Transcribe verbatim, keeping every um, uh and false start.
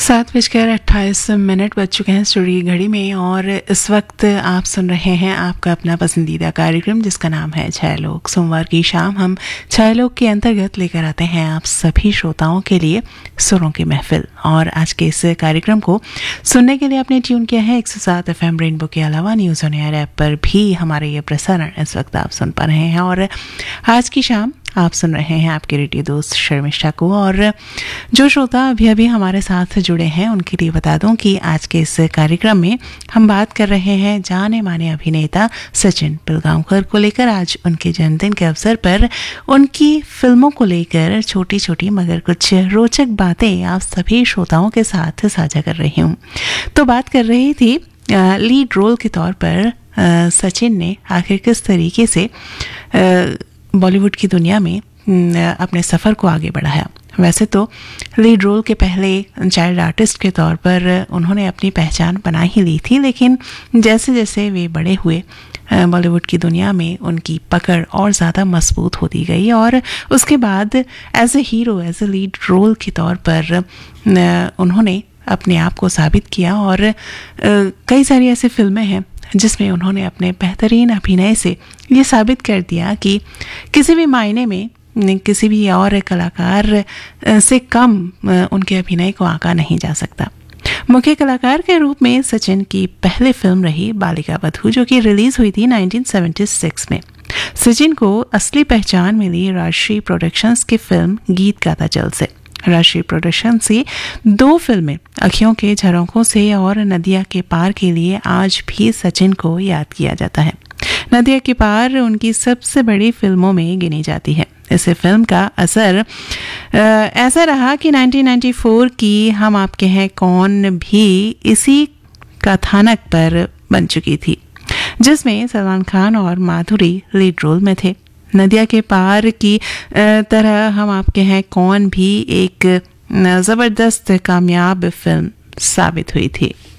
सात बजकर अट्ठाईस मिनट बज चुके हैं स्टूडियो घड़ी में और इस वक्त आप सुन रहे हैं आपका अपना पसंदीदा कार्यक्रम जिसका नाम है छह लोग। सोमवार की शाम हम छह लोग के अंतर्गत लेकर आते हैं आप सभी श्रोताओं के लिए सुरों की महफिल। और आज के इस कार्यक्रम को सुनने के लिए आपने ट्यून किया है एक सौ सात एफ एम रेनबो के अलावा न्यूज़ ऑन एयर ऐप पर भी हमारे ये प्रसारण इस वक्त आप सुन पा रहे हैं। और आज की शाम आप सुन रहे हैं आपके रेडियो दोस्त शर्मिष्ठा को। और जो श्रोता अभी अभी हमारे साथ जुड़े हैं उनके लिए बता दूं कि आज के इस कार्यक्रम में हम बात कर रहे हैं जाने माने अभिनेता सचिन पिलगांवकर को लेकर। आज उनके जन्मदिन के अवसर पर उनकी फिल्मों को लेकर छोटी छोटी मगर कुछ रोचक बातें आप सभी श्रोताओं के साथ साझा कर रही हूँ। तो बात कर रही थी लीड रोल के तौर पर सचिन ने आखिर किस तरीके से बॉलीवुड की दुनिया में अपने सफ़र को आगे बढ़ाया। वैसे तो लीड रोल के पहले चाइल्ड आर्टिस्ट के तौर पर उन्होंने अपनी पहचान बना ही ली थी, लेकिन जैसे जैसे वे बड़े हुए बॉलीवुड की दुनिया में उनकी पकड़ और ज़्यादा मजबूत होती गई। और उसके बाद as a hero, as a lead role के तौर पर उन्होंने अपने आप को साबित किया। और कई सारी ऐसी फिल्में हैं जिसमें उन्होंने अपने बेहतरीन अभिनय से ये साबित कर दिया कि किसी भी मायने में किसी भी और कलाकार से कम उनके अभिनय को आंका नहीं जा सकता। मुख्य कलाकार के रूप में सचिन की पहली फिल्म रही बालिका वधू, जो कि रिलीज हुई थी उन्नीस सौ छिहत्तर में। सचिन को असली पहचान मिली राजश्री प्रोडक्शंस की फिल्म गीत गाता चल से। राजश्री प्रोडक्शन से दो फिल्में अखियों के झरोखों से और नदिया के पार के लिए आज भी सचिन को याद किया जाता है। नदिया के पार उनकी सबसे बड़ी फिल्मों में गिनी जाती है। इस फिल्म का असर ऐसा रहा कि उन्नीस सौ चौरानवे की हम आपके हैं कौन भी इसी कथानक पर बन चुकी थी, जिसमें सलमान खान और माधुरी लीड रोल में थे। नदिया के पार की तरह हम आपके हैं कौन भी एक ज़बरदस्त कामयाब फिल्म साबित हुई थी।